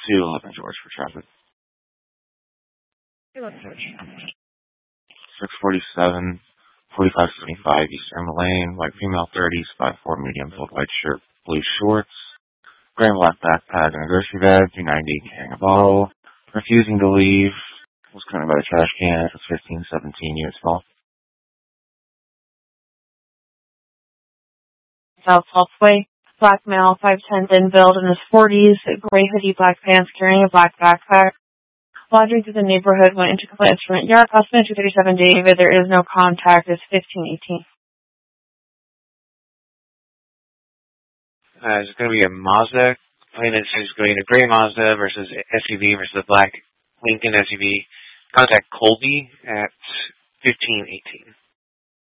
211 George for traffic. 211 George. 647, 4575 Eastern Lane, white female 30s, 5'4", medium, full white shirt, blue shorts, gray and black backpack and a grocery bag, 290, carrying a bottle, refusing to leave, was coming by the trash can, it was 1517 units small. South Way, black male, 5'10", thin build, in his 40s, gray hoodie, black pants, carrying a black backpack. Wandering through the neighborhood, went into complaint instrument yard, Osman 237 David, there is no contact, it's 1518. It's going to be a Mazda. Complainant is going to gray Mazda versus SUV versus a black Lincoln SUV. Contact Colby at 1518.